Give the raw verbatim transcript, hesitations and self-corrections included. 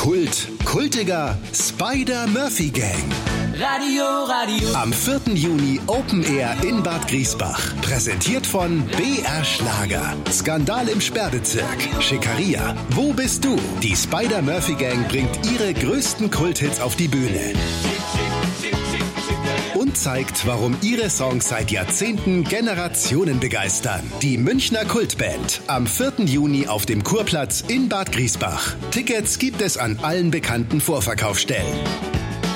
Kult, kultiger Spider-Murphy Gang. Radio, Radio. Am vierten Juni Open Air in Bad Griesbach. Präsentiert von B R Schlager. Skandal im Sperrbezirk. Schickeria. Wo bist du? Die Spider-Murphy Gang bringt ihre größten Kulthits auf die Bühne. Und zeigt, warum ihre Songs seit Jahrzehnten Generationen begeistern. Die Münchner Kultband. Am vierten Juni auf dem Kurplatz in Bad Griesbach. Tickets gibt es an allen bekannten Vorverkaufsstellen.